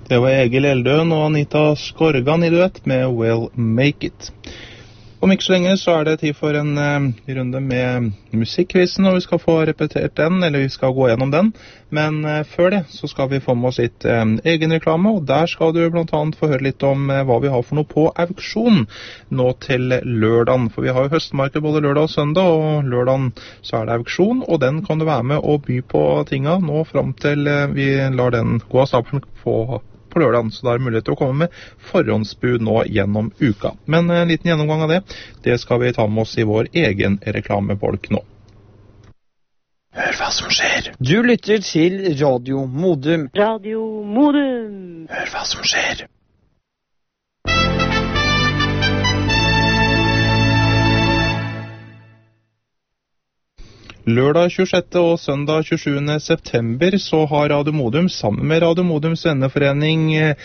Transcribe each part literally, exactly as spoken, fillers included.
Det var Egil Eldøen og Anita Skorgan i duett med We'll Make It. Om ikke så lenge så er det tid for en eh, runde med musikkvisen, og vi skal få repetert den, eller vi skal gå gjennom den. Men eh, før det så skal vi få med oss litt eh, egen reklame, og der skal du blant annet få høre litt om eh, hva vi har for noe på auksjon nå til lørdagen. For vi har jo høstmarked både lørdag og søndag, og lørdagen så er det auksjon, og den kan du være med og by på tinga nå frem til eh, vi lar den gå av stabelen på på lørdagen, så da er det mulighet til å komme med forhåndsbud nå gjennom uka. Men en liten gjennomgang av det, det skal vi ta med oss i vår egen reklamebolk nå. Hør hva som skjer. Du lytter til Radio Modum. Radio Modum. Hør hva som skjer. Lørdag tjuesjette og søndag tjuesjuende september så har Radio Modum sammen med Radio Modums venneforening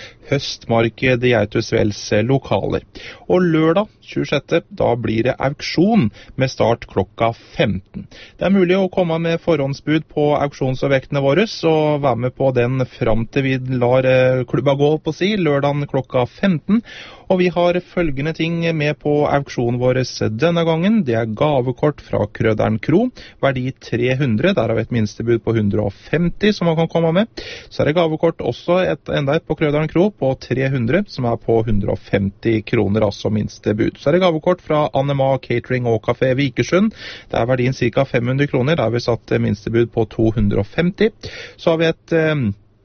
høstmarked i Eitusvells lokaler. Og lørdag tjuesjette da blir det auksjon med start klokka femten. Det er mulig å komme med forhåndsbud på auksjonsobjektene våre og være med på den fram til vi lar klubba gå på si lørdagen klokka femten. Og vi har følgende ting med på auksjonen vår denne gangen. Det er gavekort fra Krøderen Kro, verdi tre hundre, der har vi et minstebud på hundre og femti som man kan komme med. Så er det gavekort også et, enda et på Krøderen Kro på tre hundre, som er på hundre og femti kroner, altså minstebud. Så er det gavekort fra Anema Catering og Café Vikersund. Det er verdien ca. fem hundre kroner, der har vi satt minstebud på to hundre og femti. Så har vi et eh,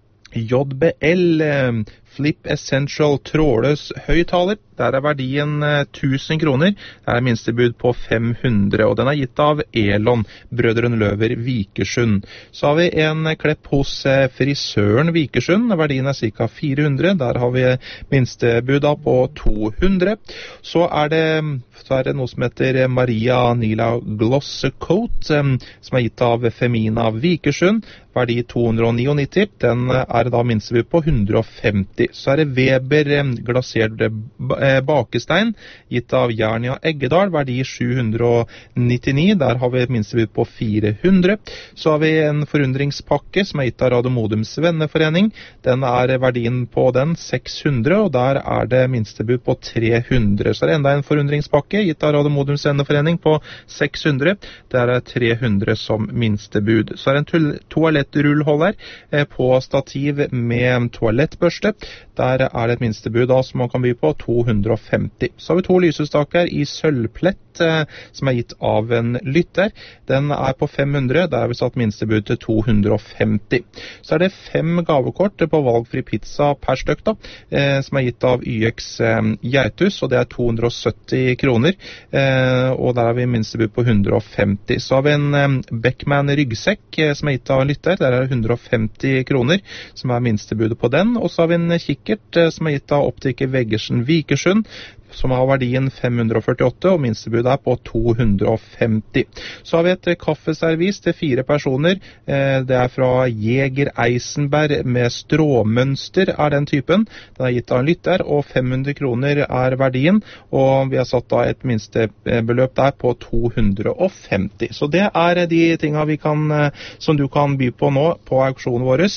J B L eh, Flip Essential trådløs høyttaler. Der er verdien tusen kroner. Det er minstebud på fem hundre, og den er gitt av Elon, Brødrene Løver Vikersund. Så har vi en klepp hos frisøren Vikersund. Verdien er ca. fire hundre. Der har vi minstebud da på to hundre. Så er det, så er det noe som heter Maria Nila Gloss Coat, som er gitt av Femina Vikersund. Verdi to hundre og nittini. Den er da minstebud på hundre og femti. Så er det Weber glasert bakestein, gitt av Jernia Eggedal, verdi sju hundre og nittini. Der har vi et minstebud på fire hundre. Så har vi en forundringspakke som er gitt av Radio Modums venneforening. Den er verdien på den seks hundre, og der er det minstebud på tre hundre. Så er det enda en forundringspakke gitt av Radio Modums venneforening på seks hundre. Der er tre hundre som minstebud. Så er det en toalettrullholder eh, på stativ med toalettbørste. Der er det et minstebud da, som man kan by på to hundre og femti. Så har vi to lysestaker i sølvplett eh, som er gitt av en lytter. Den er på fem hundre, der har vi satt minstebud til to hundre og femti. Så er det fem gavekort på valgfri pizza per stykk da, eh, som er gitt av Y X eh, Geitus, og det er to hundre og sytti kroner, eh, og der har vi minstebud på hundre og femti. Så har vi en eh, Beckman ryggsekk eh, som er gitt av en lytter. Der er det hundre og femti kroner, som er minstebudet på den. Og så har vi en kikkert eh, som er gitt av optiker Veggersen Vikersund, som har verdien fem hundre og førtiåtte, og minstebudet er på to hundre og femti. Så har vi et kaffeservis til fire personer. Det er fra Jeger Eisenberg med stråmønster, er den typen. Den er gitt av en lytter, og fem hundre kroner er verdien, og vi har satt da et minstebeløp der på to hundre og femti. Så det er de tingene vi kan, som du kan by på nå på auksjonen vår,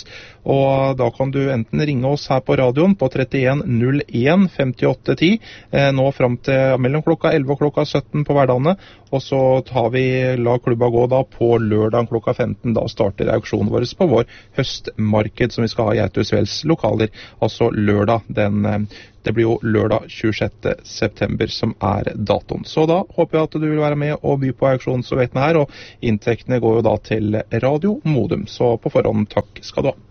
og da kan du enten ringe oss her på radioen på trettien null en femtiåtte ti, nå frem til mellom klokka elleve og klokka sytten på hverdagene, og så tar vi la klubba gå da på lørdag klokka femten. Da starter auksjonen vår på vår høstmarked som vi skal ha i Eitusvells lokaler, altså lørdag den, det blir jo lørdag tjuesjette september som er datoen. Så da håper jeg at du vil være med og by på auksjonsobjektene her, og inntektene går jo da til Radio Modum, så på forhånd takk skal du ha.